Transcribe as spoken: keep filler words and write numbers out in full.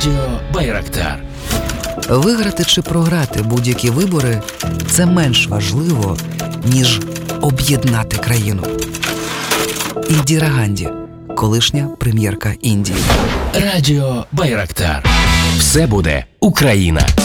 Радіо Байрактар. Виграти чи програти будь-які вибори – це менш важливо, ніж об'єднати країну. Індіра Ганді, колишня прем'єрка Індії. Радіо Байрактар. Все буде Україна.